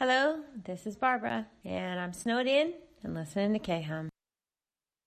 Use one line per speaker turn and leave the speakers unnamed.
Hello, this is Barbara, and I'm snowed in and listening to K-Hum.